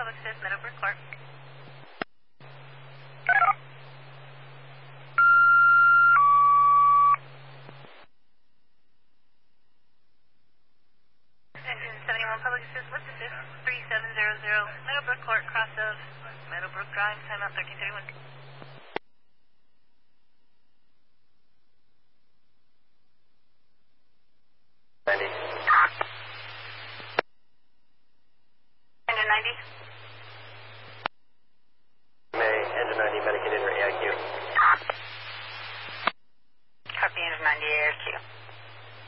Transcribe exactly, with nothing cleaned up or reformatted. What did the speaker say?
Public Assist, Meadowbrook Court. Engine seventy-one Public Assist, what's assist? three seven zero zero, Meadowbrook Court, cross of Meadowbrook Drive, timeout thirteen thirty-one. ninety. ninety.